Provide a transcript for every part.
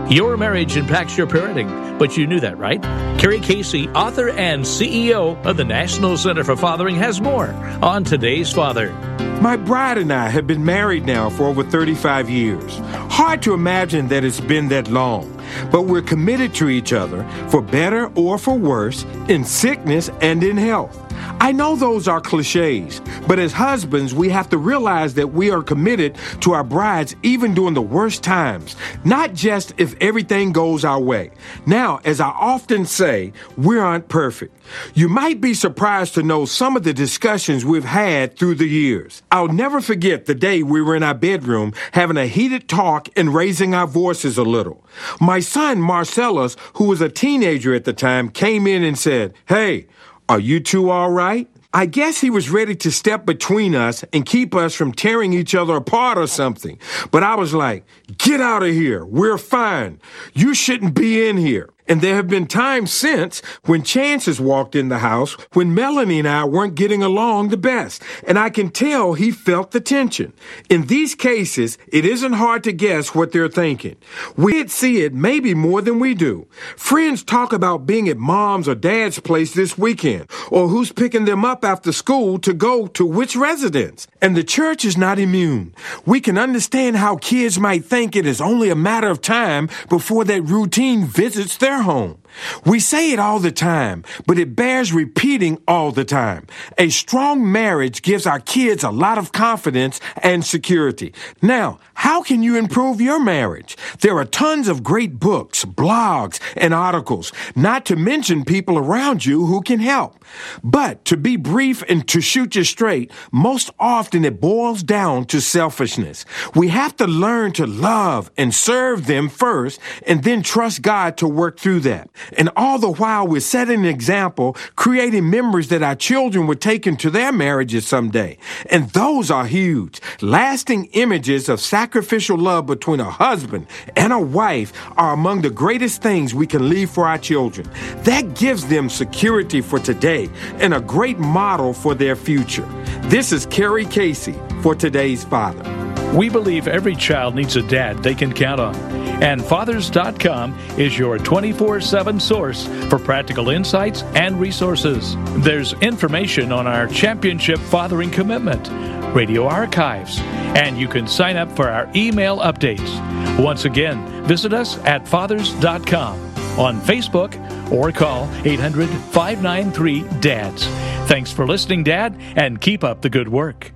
Your marriage impacts your parenting, but you knew that, right? Carrie Casey, author and CEO of the National Center for Fathering, has more on Today's Father. My bride and I have been married now for over 35 years. Hard to imagine that it's been that long, but we're committed to each other for better or for worse, in sickness and in health. I know those are cliches, but as husbands, we have to realize that we are committed to our brides even during the worst times, not just if everything goes our way. Now, as I often say, we aren't perfect. You might be surprised to know some of the discussions we've had through the years. I'll never forget the day we were in our bedroom having a heated talk and raising our voices a little. My son, Marcellus, who was a teenager at the time, came in and said, "Hey, are you two all right?" I guess he was ready to step between us and keep us from tearing each other apart or something. But I was like, "Get out of here. We're fine. You shouldn't be in here." And there have been times since when Chance has walked in the house when Melanie and I weren't getting along the best, and I can tell he felt the tension. In these cases, it isn't hard to guess what they're thinking. We see it maybe more than we do. Friends talk about being at mom's or dad's place this weekend, or who's picking them up after school to go to which residence. And the church is not immune. We can understand how kids might think it is only a matter of time before that routine visits their home. We say it all the time, but it bears repeating all the time. A strong marriage gives our kids a lot of confidence and security. Now, how can you improve your marriage? There are tons of great books, blogs, and articles, not to mention people around you who can help. But to be brief and to shoot you straight, most often it boils down to selfishness. We have to learn to love and serve them first, and then trust God to work through that. And all the while we're setting an example, creating memories that our children would take into their marriages someday. And those are huge. Lasting images of sacrificial love between a husband and a wife are among the greatest things we can leave for our children. That gives them security for today and a great model for their future. This is Carrie Casey for Today's Father. We believe every child needs a dad they can count on. And Fathers.com is your 24/7 source for practical insights and resources. There's information on our Championship Fathering Commitment, radio archives, and you can sign up for our email updates. Once again, visit us at Fathers.com on Facebook or call 800-593-DADS. Thanks for listening, Dad, and keep up the good work.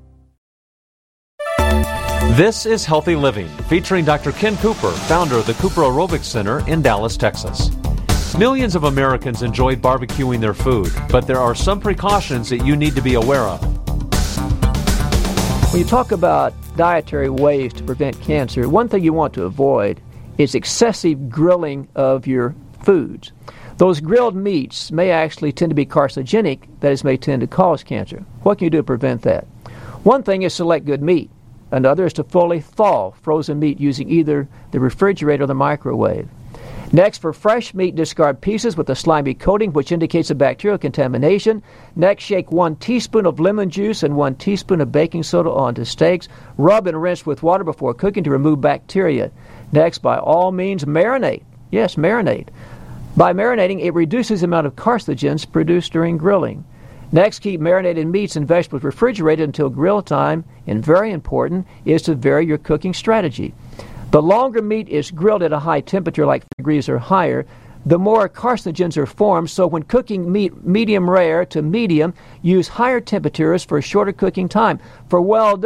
This is Healthy Living, featuring Dr. Ken Cooper, founder of the Cooper Aerobics Center in Dallas, Texas. Millions of Americans enjoy barbecuing their food, but there are some precautions that you need to be aware of. When you talk about dietary ways to prevent cancer, one thing you want to avoid is excessive grilling of your foods. Those grilled meats may actually tend to be carcinogenic, that is, may tend to cause cancer. What can you do to prevent that? One thing is select good meat. Another is to fully thaw frozen meat using either the refrigerator or the microwave. Next, for fresh meat, discard pieces with a slimy coating, which indicates a bacterial contamination. Next, shake 1 teaspoon of lemon juice and 1 teaspoon of baking soda onto steaks. Rub and rinse with water before cooking to remove bacteria. Next, by all means, marinate. Yes, marinate. By marinating, it reduces the amount of carcinogens produced during grilling. Next, keep marinated meats and vegetables refrigerated until grill time, and very important is to vary your cooking strategy. The longer meat is grilled at a high temperature, like 3 degrees or higher, the more carcinogens are formed, so when cooking meat medium rare to medium, use higher temperatures for a shorter cooking time. For well done